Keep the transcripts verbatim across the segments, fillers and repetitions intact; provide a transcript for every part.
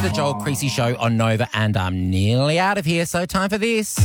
the Joel Creasy Show on Nova, and I'm nearly out of here, so time for this.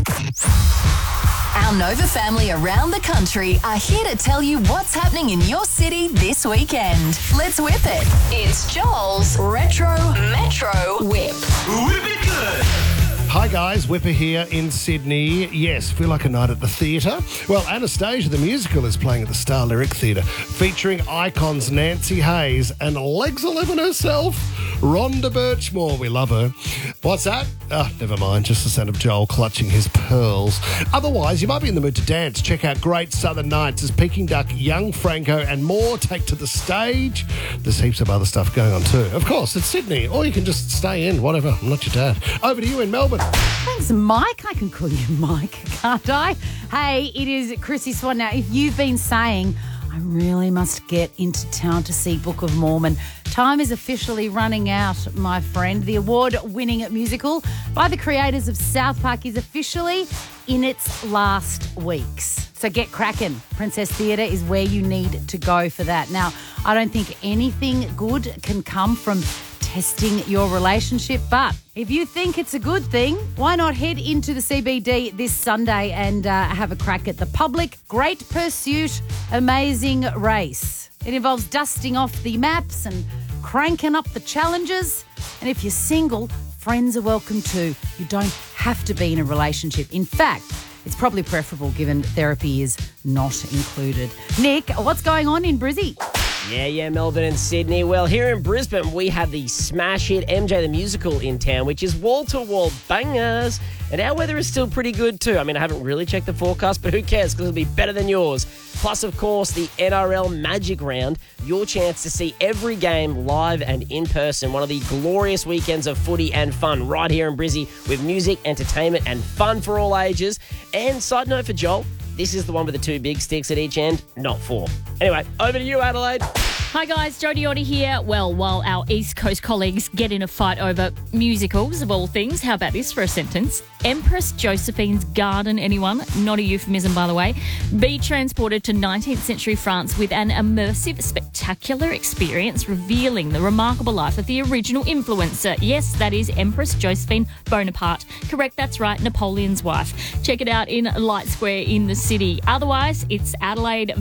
Our Nova family around the country are here to tell you what's happening in your city this weekend. Let's whip it. It's Joel's Retro Metro Whip. Whip it good. Hi guys, Whipper here in Sydney. Yes, feel like a night at the theatre? Well, Anastasia the musical is playing at the Star Lyric Theatre, featuring icons Nancy Hayes and Legs eleven herself, Rhonda Birchmore. We love her. What's that? Oh, never mind, just the sound of Joel clutching his pearls. Otherwise, you might be in the mood to dance. Check out Great Southern Nights as Peking Duck, Young Franco and more take to the stage. There's heaps of other stuff going on too. Of course, it's Sydney, or you can just stay in, whatever. I'm not your dad. Over to you in Melbourne. Thanks, Mike. I can call you Mike, can't I? Hey, it is Chrissy Swan. Now, if you've been saying, I really must get into town to see Book of Mormon, time is officially running out, my friend. The award-winning musical by the creators of South Park is officially in its last weeks. So get cracking. Princess Theatre is where you need to go for that. Now, I don't think anything good can come from testing your relationship, but if you think it's a good thing, why not head into the C B D this Sunday and uh, have a crack at the Public Great Pursuit Amazing Race. It involves dusting off the maps and cranking up the challenges. And if you're single, friends are welcome too. You don't have to be in a relationship. In fact, it's probably preferable given therapy is not included. Nick, what's going on in Brizzy? Yeah, yeah, Melbourne and Sydney. Well, here in Brisbane, we have the smash hit M J the Musical in town, which is wall-to-wall bangers. And our weather is still pretty good too. I mean, I haven't really checked the forecast, but who cares, because it'll be better than yours. Plus, of course, the N R L Magic Round, your chance to see every game live and in person. One of the glorious weekends of footy and fun right here in Brizzy with music, entertainment and fun for all ages. And side note for Joel, this is the one with the two big sticks at each end, not four. Anyway, over to you, Adelaide. Hi guys, Jodie Otter here. Well, while our East Coast colleagues get in a fight over musicals of all things, how about this for a sentence? Empress Josephine's garden, anyone? Not a euphemism, by the way. Be transported to nineteenth century France with an immersive, spectacular experience revealing the remarkable life of the original influencer. Yes, that is Empress Josephine Bonaparte. Correct, that's right, Napoleon's wife. Check it out in Light Square in the city. Otherwise, it's Adelaide